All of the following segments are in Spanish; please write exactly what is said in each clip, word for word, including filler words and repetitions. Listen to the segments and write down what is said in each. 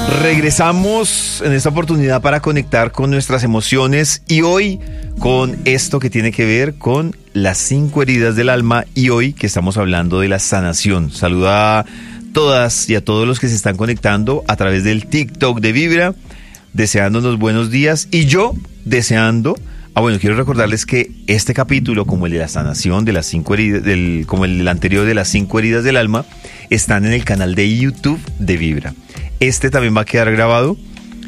Regresamos en esta oportunidad para conectar con nuestras emociones y hoy con esto que tiene que ver con las cinco heridas del alma y hoy que estamos hablando de la sanación. Saluda a todas y a todos los que se están conectando a través del TikTok de Vibra, deseándonos buenos días y yo deseando... Ah, bueno, quiero recordarles que este capítulo, como el de la sanación de las cinco heridas, del, como el anterior de las cinco heridas del alma, están en el canal de YouTube de Vibra. Este también va a quedar grabado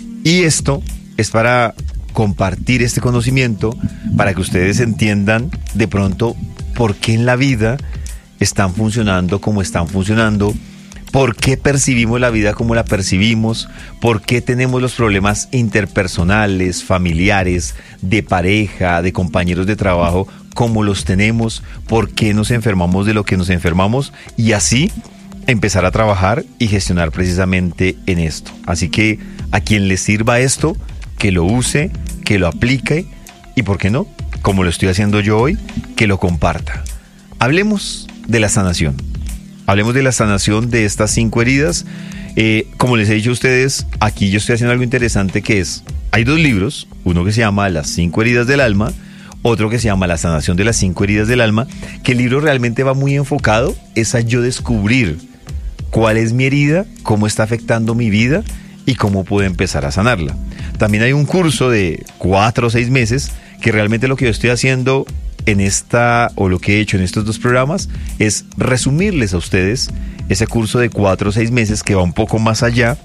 y esto es para compartir este conocimiento, para que ustedes entiendan de pronto por qué en la vida están funcionando como están funcionando, por qué percibimos la vida como la percibimos, por qué tenemos los problemas interpersonales, familiares, de pareja, de compañeros de trabajo, como los tenemos, por qué nos enfermamos de lo que nos enfermamos y así empezar a trabajar y gestionar precisamente en esto. Así que a quien le sirva esto, que lo use, que lo aplique y, ¿por qué no?, como lo estoy haciendo yo hoy, que lo comparta. Hablemos de la sanación. Hablemos de la sanación de estas cinco heridas. Eh, como les he dicho a ustedes, aquí yo estoy haciendo algo interesante que es, hay dos libros, uno que se llama Las cinco heridas del alma, otro que se llama La sanación de las cinco heridas del alma, que el libro realmente va muy enfocado, es a yo descubrir cuál es mi herida, cómo está afectando mi vida y cómo puedo empezar a sanarla. También hay un curso de cuatro o seis meses que realmente lo que yo estoy haciendo en esta, o lo que he hecho en estos dos programas, es resumirles a ustedes ese curso de cuatro o seis meses que va un poco más allá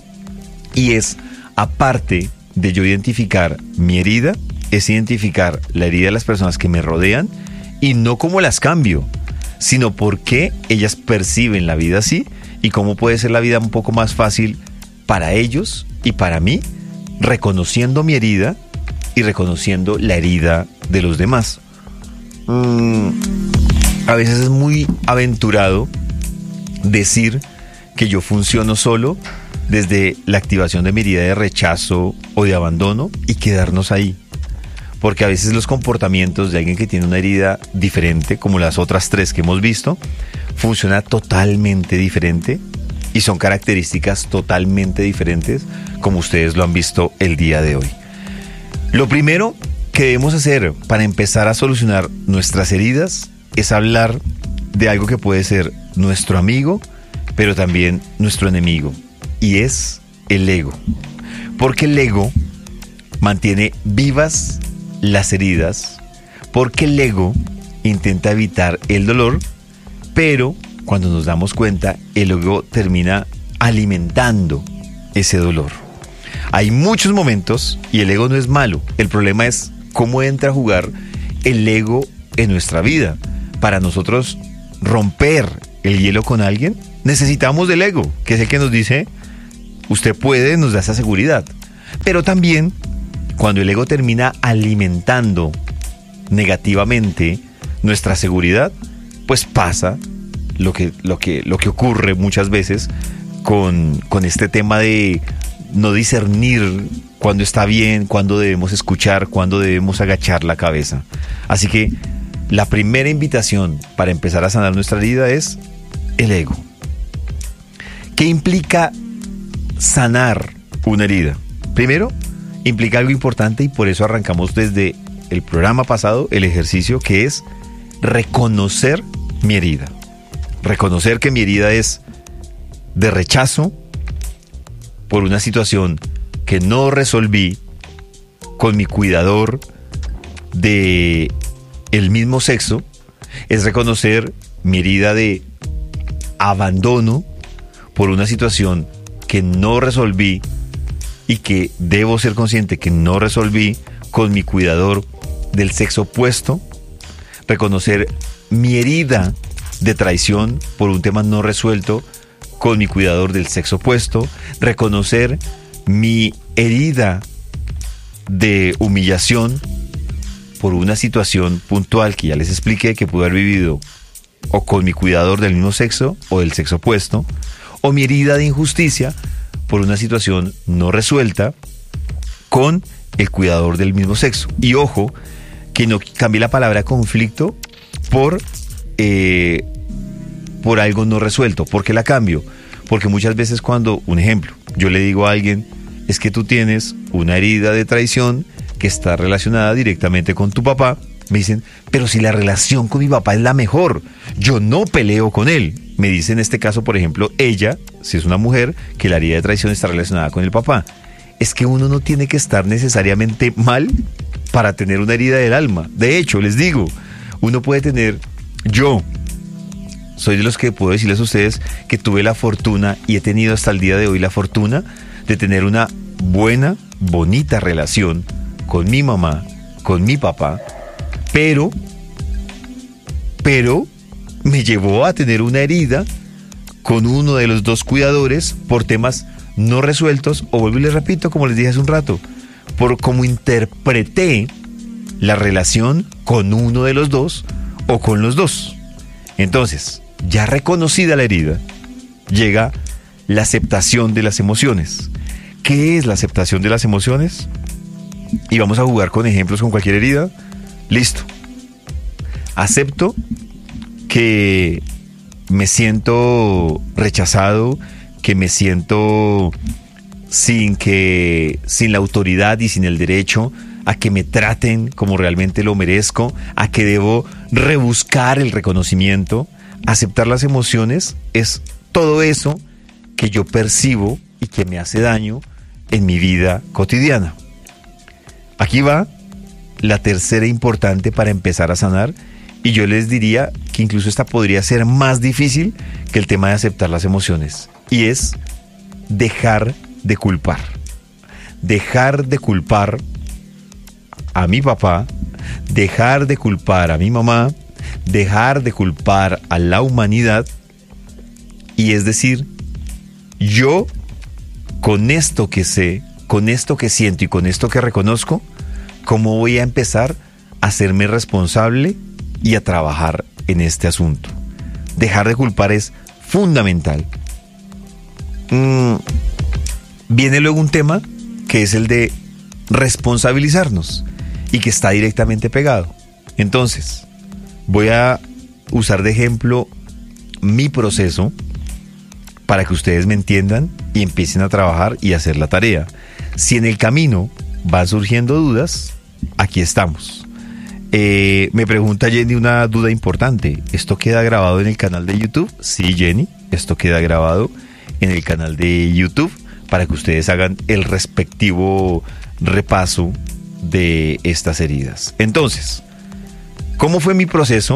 y es, aparte de yo identificar mi herida, es identificar la herida de las personas que me rodean y no cómo las cambio, sino por qué ellas perciben la vida así y cómo puede ser la vida un poco más fácil para ellos y para mí, reconociendo mi herida y reconociendo la herida de los demás. Mm, a veces es muy aventurado decir que yo funciono solo desde la activación de mi herida de rechazo o de abandono y quedarnos ahí, porque a veces los comportamientos de alguien que tiene una herida diferente, como las otras tres que hemos visto, funciona totalmente diferente y son características totalmente diferentes, como ustedes lo han visto el día de hoy. Lo primero que debemos hacer para empezar a solucionar nuestras heridas es hablar de algo que puede ser nuestro amigo, pero también nuestro enemigo, y es el ego. Porque el ego mantiene vivas las heridas, porque el ego intenta evitar el dolor, pero cuando nos damos cuenta, el ego termina alimentando ese dolor. Hay muchos momentos, y el ego no es malo, el problema es cómo entra a jugar el ego en nuestra vida. Para nosotros romper el hielo con alguien, necesitamos del ego, que es el que nos dice, usted puede, nos da esa seguridad. Pero también, cuando el ego termina alimentando negativamente nuestra seguridad, pues pasa lo que, lo que, lo que ocurre muchas veces con, con este tema de no discernir cuándo está bien, cuándo debemos escuchar, cuándo debemos agachar la cabeza. Así que la primera invitación para empezar a sanar nuestra herida es el ego. ¿Qué implica sanar una herida? Primero, implica algo importante y por eso arrancamos desde el programa pasado el ejercicio que es reconocer mi herida. Reconocer que mi herida es de rechazo por una situación que no resolví con mi cuidador de el mismo sexo, es reconocer mi herida de abandono por una situación que no resolví y que debo ser consciente que no resolví con mi cuidador del sexo opuesto. Reconocer mi herida de traición por un tema no resuelto con mi cuidador del sexo opuesto. Reconocer mi herida de humillación por una situación puntual que ya les expliqué que pude haber vivido o con mi cuidador del mismo sexo o del sexo opuesto, o mi herida de injusticia por una situación no resuelta con el cuidador del mismo sexo. Y ojo, que no cambie la palabra conflicto por, eh, por algo no resuelto. ¿Por qué la cambio? Porque muchas veces cuando, un ejemplo, yo le digo a alguien, es que tú tienes una herida de traición que está relacionada directamente con tu papá, me dicen, pero si la relación con mi papá es la mejor, yo no peleo con él. Me dice en este caso, por ejemplo, ella, si es una mujer, que la herida de traición está relacionada con el papá. Es que uno no tiene que estar necesariamente mal para tener una herida del alma. De hecho, les digo, uno puede tener, yo soy de los que puedo decirles a ustedes que tuve la fortuna y he tenido hasta el día de hoy la fortuna de tener una buena, bonita relación con mi mamá, con mi papá, pero, pero me llevó a tener una herida con uno de los dos cuidadores por temas no resueltos, o vuelvo y les repito, como les dije hace un rato, por cómo interpreté la relación con uno de los dos o con los dos. Entonces, ya reconocida la herida, llega la aceptación de las emociones. ¿Qué es la aceptación de las emociones? Y vamos a jugar con ejemplos con cualquier herida. Listo. Acepto que me siento rechazado, que me siento sin que, sin la autoridad y sin el derecho a que me traten como realmente lo merezco, a que debo rebuscar el reconocimiento. Aceptar las emociones es todo eso que yo percibo y que me hace daño en mi vida cotidiana. Aquí va la tercera importante para empezar a sanar, y yo les diría que incluso esta podría ser más difícil que el tema de aceptar las emociones, y es dejar de culpar. Dejar de culpar a mi papá, dejar de culpar a mi mamá, dejar de culpar a la humanidad, y es decir, yo con esto que sé, con esto que siento y con esto que reconozco, ¿cómo voy a empezar a hacerme responsable y a trabajar en este asunto? Dejar de culpar es fundamental. Mm, viene luego un tema que es el de responsabilizarnos y que está directamente pegado. Entonces, voy a usar de ejemplo mi proceso para que ustedes me entiendan y empiecen a trabajar y a hacer la tarea. Si en el camino van surgiendo dudas, aquí estamos. Eh, me pregunta Jenny una duda importante. ¿Esto queda grabado en el canal de YouTube? Sí, Jenny, esto queda grabado en el canal de YouTube para que ustedes hagan el respectivo repaso de estas heridas. Entonces, ¿cómo fue mi proceso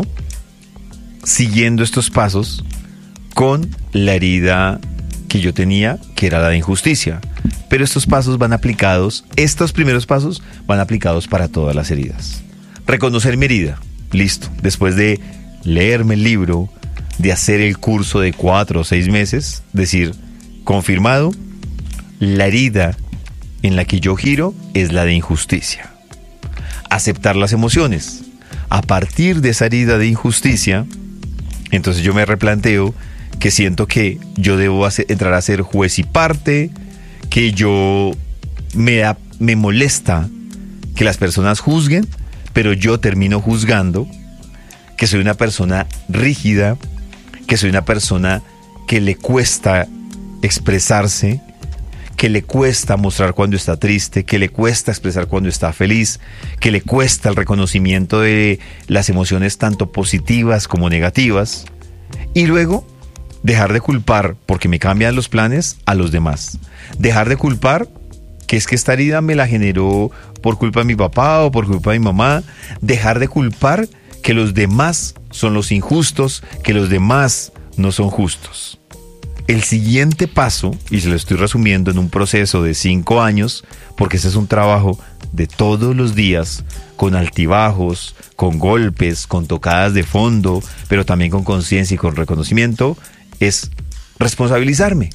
siguiendo estos pasos con la herida que yo tenía, que era la de injusticia? Pero estos pasos van aplicados, estos primeros pasos van aplicados para todas las heridas. Reconocer mi herida, listo. Después de leerme el libro, de hacer el curso de cuatro o seis meses, decir, confirmado, la herida en la que yo giro es la de injusticia. Aceptar las emociones. A partir de esa herida de injusticia, entonces yo me replanteo que siento que yo debo hacer, entrar a ser juez y parte, que yo me, da, me molesta que las personas juzguen, pero yo termino juzgando, que soy una persona rígida, que soy una persona que le cuesta expresarse, que le cuesta mostrar cuando está triste, que le cuesta expresar cuando está feliz, que le cuesta el reconocimiento de las emociones tanto positivas como negativas, y luego dejar de culpar porque me cambian los planes a los demás. Dejar de culpar que es que esta herida me la generó por culpa de mi papá o por culpa de mi mamá. Dejar de culpar que los demás son los injustos, que los demás no son justos. El siguiente paso, y se lo estoy resumiendo en un proceso de cinco años, porque ese es un trabajo de todos los días, con altibajos, con golpes, con tocadas de fondo, pero también con conciencia y con reconocimiento, es responsabilizarme.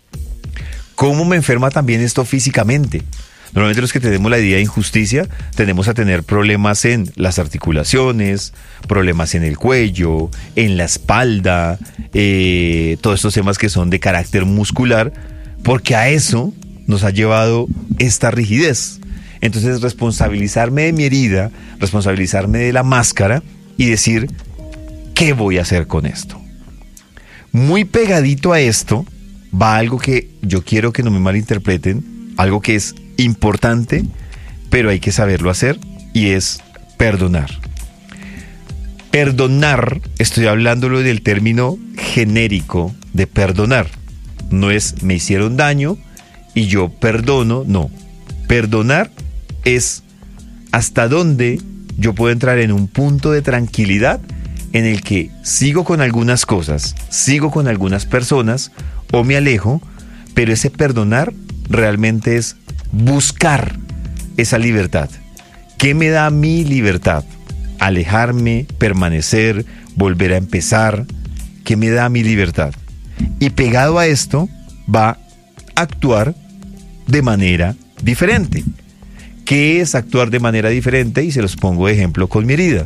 ¿Cómo me enferma también esto físicamente? Normalmente los que tenemos la idea de injusticia tendemos a tener problemas en las articulaciones, problemas en el cuello, en la espalda, eh, todos estos temas que son de carácter muscular, porque a eso nos ha llevado esta rigidez. Entonces, responsabilizarme de mi herida, responsabilizarme de la máscara y decir, ¿qué voy a hacer con esto? Muy pegadito a esto, va algo que yo quiero que no me malinterpreten, algo que es importante, pero hay que saberlo hacer, y es perdonar. Perdonar, estoy hablándolo del término genérico de perdonar. No es me hicieron daño y yo perdono, no. Perdonar es hasta dónde yo puedo entrar en un punto de tranquilidad en el que sigo con algunas cosas, sigo con algunas personas o me alejo, pero ese perdonar realmente es buscar esa libertad. ¿Qué me da mi libertad? Alejarme, permanecer, volver a empezar. ¿Qué me da mi libertad? Y pegado a esto va a actuar de manera diferente. ¿Qué es actuar de manera diferente? Y se los pongo de ejemplo con mi herida.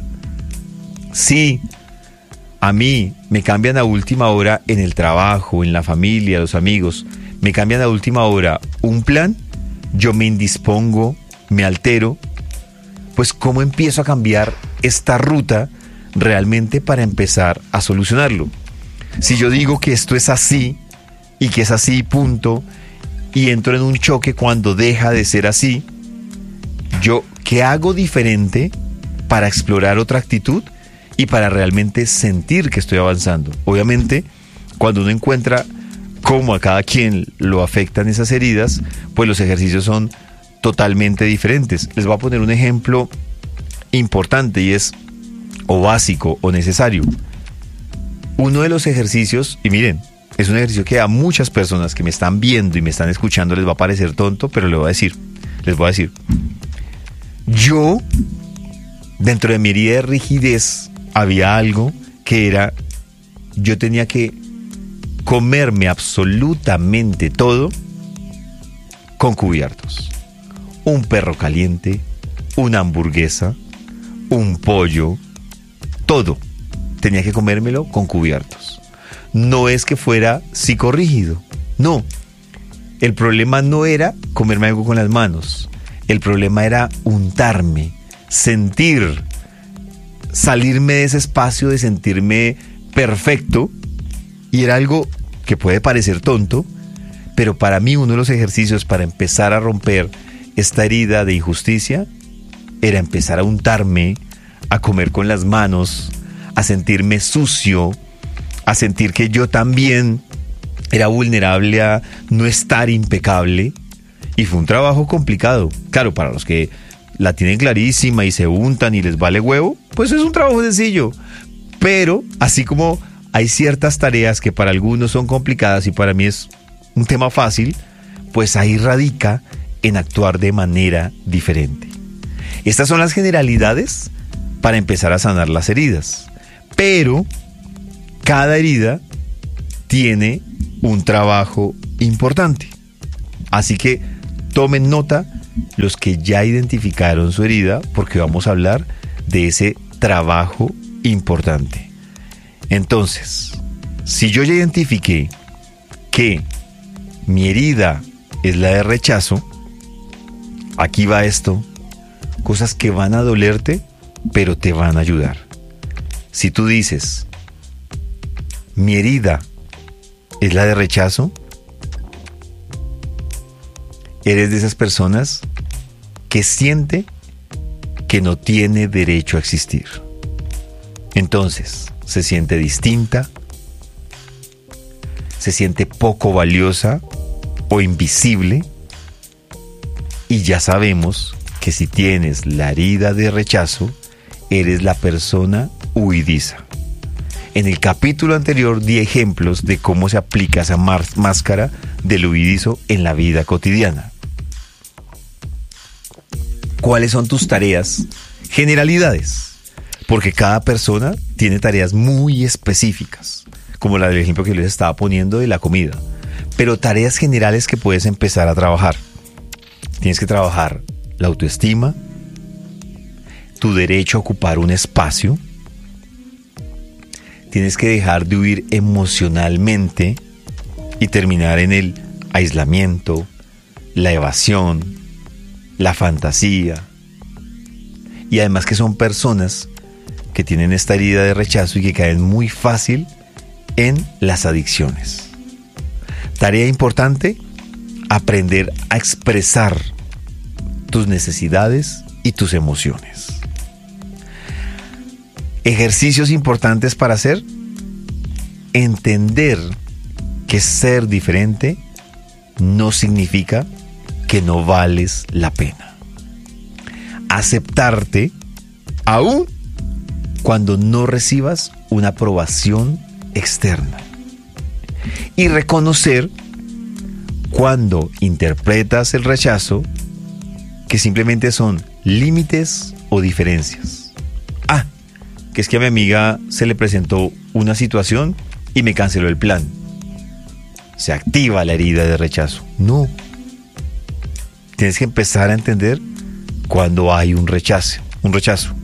Si a mí me cambian a última hora en el trabajo, en la familia, los amigos, me cambian a última hora un plan, yo me indispongo, me altero, pues ¿cómo empiezo a cambiar esta ruta realmente para empezar a solucionarlo? Si yo digo que esto es así y que es así, punto, y entro en un choque cuando deja de ser así, yo, ¿qué hago diferente para explorar otra actitud y para realmente sentir que estoy avanzando? Obviamente, cuando uno encuentra cómo a cada quien lo afectan esas heridas, pues los ejercicios son totalmente diferentes. Les voy a poner un ejemplo importante y es o básico o necesario. Uno de los ejercicios, y miren, es un ejercicio que a muchas personas que me están viendo y me están escuchando les va a parecer tonto, pero les voy a decir, les voy a decir, yo, dentro de mi herida de rigidez, había algo que era, yo tenía que comerme absolutamente todo con cubiertos. Un perro caliente, una hamburguesa, un pollo, todo tenía que comérmelo con cubiertos. No es que fuera psicorrígido, no. El problema no era comerme algo con las manos. El problema era untarme, sentir, salirme de ese espacio de sentirme perfecto. Y era algo que puede parecer tonto, pero para mí uno de los ejercicios para empezar a romper esta herida de injusticia era empezar a untarme, a comer con las manos, a sentirme sucio, a sentir que yo también era vulnerable a no estar impecable. Y fue un trabajo complicado. Claro, para los que la tienen clarísima y se untan y les vale huevo, pues es un trabajo sencillo. Pero así como hay ciertas tareas que para algunos son complicadas y para mí es un tema fácil, pues ahí radica en actuar de manera diferente. Estas son las generalidades para empezar a sanar las heridas. Pero cada herida tiene un trabajo importante. Así que tomen nota los que ya identificaron su herida, porque vamos a hablar de ese trabajo importante. Entonces, si yo ya identifiqué que mi herida es la de rechazo, aquí va esto, cosas que van a dolerte, pero te van a ayudar. Si tú dices, mi herida es la de rechazo, eres de esas personas que siente que no tiene derecho a existir. Entonces, se siente distinta, se siente poco valiosa o invisible, y ya sabemos que si tienes la herida de rechazo, eres la persona huidiza. En el capítulo anterior di ejemplos de cómo se aplica esa máscara del huidizo en la vida cotidiana. ¿Cuáles son tus tareas? Generalidades. Porque cada persona tiene tareas muy específicas, como la del ejemplo que les estaba poniendo de la comida. Pero tareas generales que puedes empezar a trabajar. Tienes que trabajar la autoestima, tu derecho a ocupar un espacio. Tienes que dejar de huir emocionalmente y terminar en el aislamiento, la evasión, la fantasía. Y además que son personas que tienen esta herida de rechazo y que caen muy fácil en las adicciones. Tarea importante, aprender a expresar tus necesidades y tus emociones. Ejercicios importantes para hacer, entender que ser diferente no significa que no vales la pena. Aceptarte aún cuando no recibas una aprobación externa. Y reconocer cuando interpretas el rechazo que simplemente son límites o diferencias. Ah, que es que a mi amiga se le presentó una situación y me canceló el plan. Se activa la herida de rechazo. No. Tienes que empezar a entender cuando hay un rechazo, un rechazo.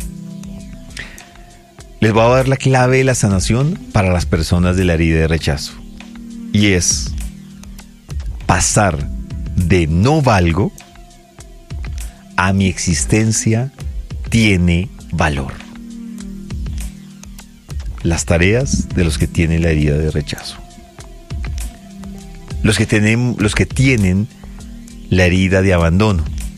Les voy a dar la clave de la sanación para las personas de la herida de rechazo. Y es pasar de no valgo a mi existencia tiene valor. Las tareas de los que tienen la herida de rechazo. Los que tienen, los que tienen la herida de abandono.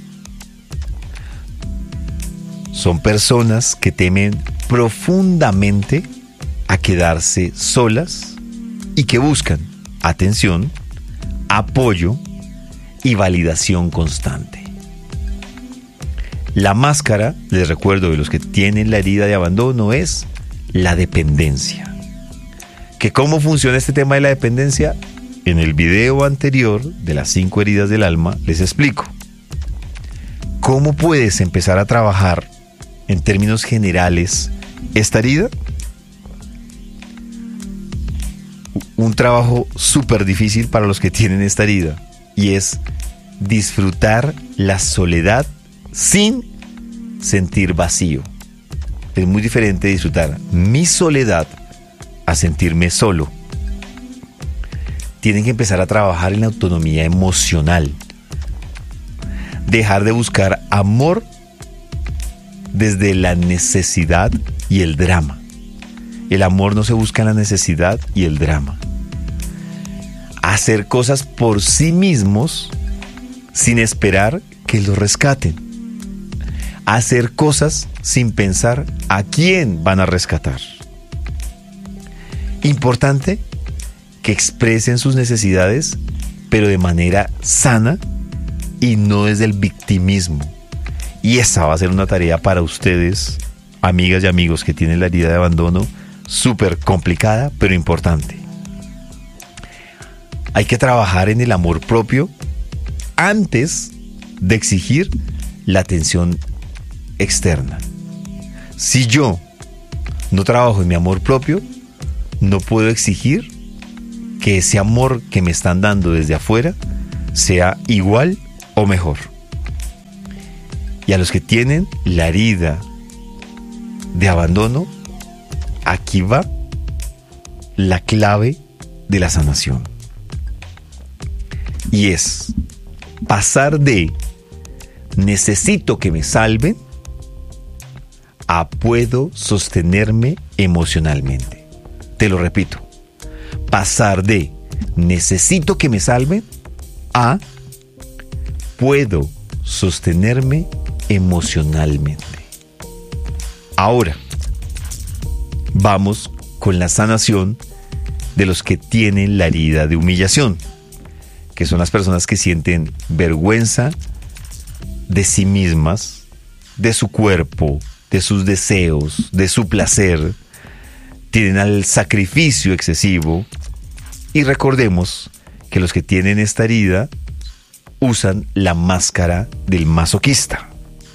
Son personas que temen profundamente a quedarse solas y que buscan atención, apoyo y validación constante. La máscara, les recuerdo, de los que tienen la herida de abandono es la dependencia. ¿Que cómo funciona este tema de la dependencia? En el video anterior de las cinco heridas del alma les explico. ¿Cómo puedes empezar a trabajar en términos generales esta herida? Un trabajo súper difícil para los que tienen esta herida, y es disfrutar la soledad sin sentir vacío. Es muy diferente disfrutar mi soledad a sentirme solo. Tienen que empezar a trabajar en la autonomía emocional. Dejar de buscar amor desde la necesidad y el drama. El amor no se busca en la necesidad y el drama. Hacer cosas por sí mismos sin esperar que los rescaten. Hacer cosas sin pensar a quién van a rescatar. Importante que expresen sus necesidades, pero de manera sana y no desde el victimismo. Y esa va a ser una tarea para ustedes, amigas y amigos que tienen la herida de abandono, súper complicada, pero importante. Hay que trabajar en el amor propio antes de exigir la atención externa. Si yo no trabajo en mi amor propio, no puedo exigir que ese amor que me están dando desde afuera sea igual o mejor. Y a los que tienen la herida de abandono, aquí va la clave de la sanación. Y es pasar de necesito que me salven a puedo sostenerme emocionalmente. Te lo repito. Pasar de necesito que me salven a puedo sostenerme emocionalmente. Ahora, vamos con la sanación de los que tienen la herida de humillación, que son las personas que sienten vergüenza de sí mismas, de su cuerpo, de sus deseos, de su placer, tienen al sacrificio excesivo. Y recordemos que los que tienen esta herida usan la máscara del masoquista.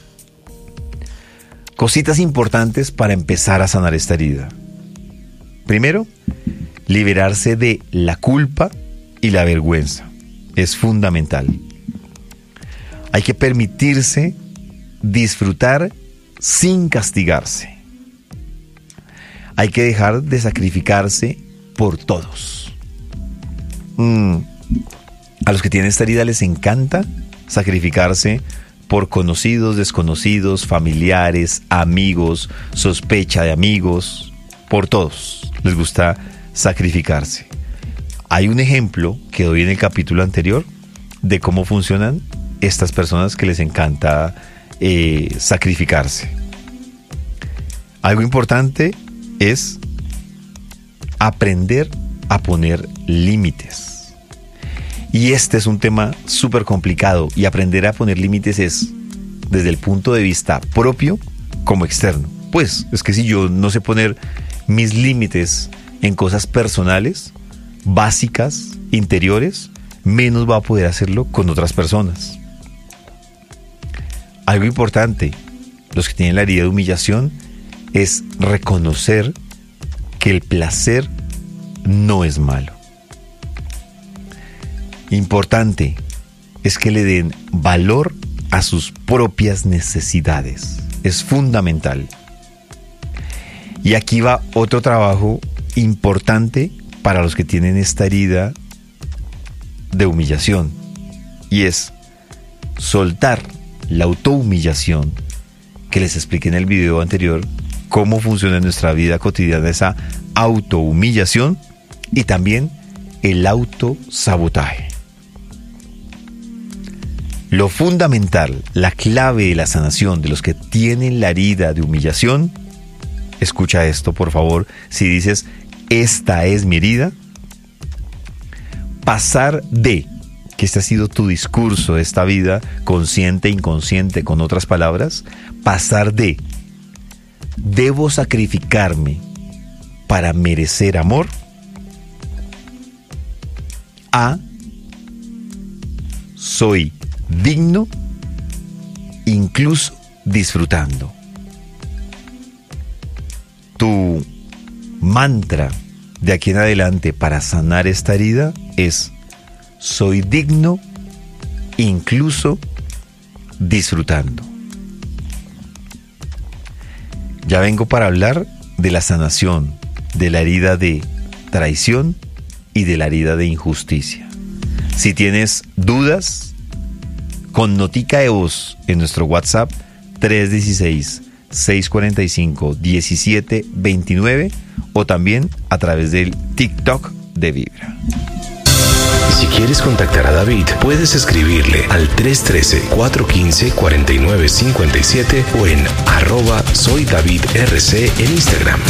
Cositas importantes para empezar a sanar esta herida. Primero, liberarse de la culpa y la vergüenza. Es fundamental. Hay que permitirse disfrutar sin castigarse. Hay que dejar de sacrificarse por todos. Mm. A los que tienen esta herida les encanta sacrificarse por conocidos, desconocidos, familiares, amigos, sospecha de amigos, por todos. Les gusta sacrificarse. Hay un ejemplo que doy en el capítulo anterior de cómo funcionan estas personas que les encanta eh, sacrificarse. Algo importante es aprender a poner límites. Y este es un tema súper complicado, y aprender a poner límites es desde el punto de vista propio como externo. Pues es que si yo no sé poner mis límites en cosas personales, básicas, interiores, menos va a poder hacerlo con otras personas. Algo importante, los que tienen la herida de humillación, es reconocer que el placer no es malo. Importante es que le den valor a sus propias necesidades. Es fundamental. Y aquí va otro trabajo importante para los que tienen esta herida de humillación, y es soltar la autohumillación, que les expliqué en el video anterior cómo funciona en nuestra vida cotidiana esa autohumillación, y también el autosabotaje. Lo fundamental, la clave de la sanación de los que tienen la herida de humillación, escucha esto por favor, si dices, esta es mi herida, pasar de, que este ha sido tu discurso de esta vida, consciente e inconsciente, con otras palabras, pasar de, debo sacrificarme para merecer amor, a, soy digno, incluso disfrutando. Tu mantra de aquí en adelante para sanar esta herida es: soy digno, incluso disfrutando. Ya vengo para hablar de la sanación de la herida de traición y de la herida de injusticia. Si tienes dudas, con notica de voz en nuestro WhatsApp tres uno seis, seis cuatro cinco, uno siete dos nueve o también a través del TikTok de Vibra. Si quieres contactar a David, puedes escribirle al tres uno tres, cuatro uno cinco, cuatro nueve cinco siete o en arroba soy David R C en Instagram.